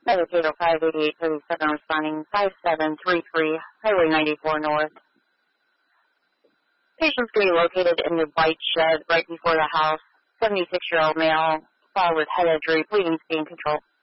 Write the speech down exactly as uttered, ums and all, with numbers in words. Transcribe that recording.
Medicaid five eighty-eight thirty-seven responding five seven three three, Highway ninety-four North. Patient's going to be located in the white shed right before the house. seventy-six-year-old male, fall with head injury, bleeding, pain control.